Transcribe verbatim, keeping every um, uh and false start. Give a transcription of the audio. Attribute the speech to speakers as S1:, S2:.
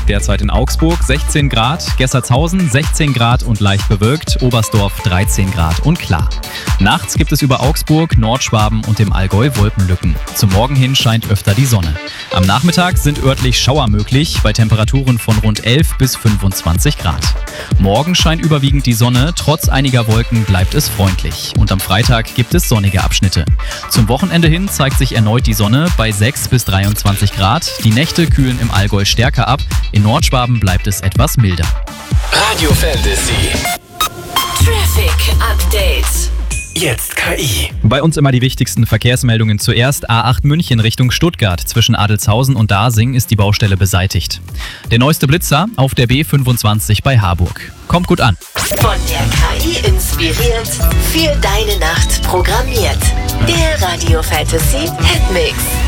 S1: Derzeit in Augsburg sechzehn Grad, Gessertshausen sechzehn Grad und leicht bewölkt, Oberstdorf dreizehn Grad und klar. Nachts gibt es über Augsburg, Nordschwaben und dem Allgäu Wolkenlücken. Zum Morgen hin scheint öfter die Sonne. Am Nachmittag sind örtlich Schauer möglich, bei Temperaturen von rund elf bis fünfundzwanzig Grad. Morgen scheint überwiegend die Sonne, trotz einiger Wolken bleibt es freundlich. Und am Freitag gibt es sonnige Abschnitte. Zum Wochenende hin zeigt sich erneut die Sonne bei sechs bis dreiundzwanzig Grad. Die Nächte kühlen im Allgäu stärker ab, in Nordschwaben bleibt es etwas milder.
S2: Radio Fantasy.
S3: Traffic Update.
S2: Jetzt K I.
S1: Bei uns immer die wichtigsten Verkehrsmeldungen zuerst. A acht München Richtung Stuttgart. Zwischen Adelzhausen und Dasing ist die Baustelle beseitigt. Der neueste Blitzer auf der B fünfundzwanzig bei Harburg. Kommt gut an.
S3: Von der K I inspiriert, für deine Nacht programmiert. Der Radio Fantasy Hitmix.